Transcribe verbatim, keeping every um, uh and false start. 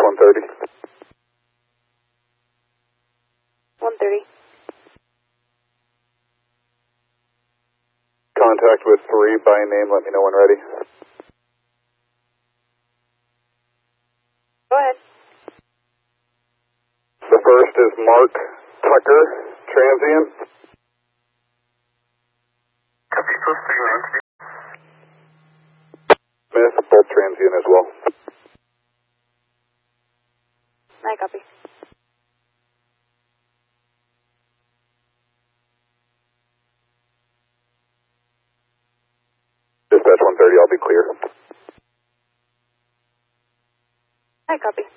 one thirty. one thirty. Contact with three by name, let me know when ready. Go ahead. The first is Mark Tucker, transient. Copy, post three one. Smith, both transient as well. I copy. Dispatch one thirty, I'll be clear. I copy.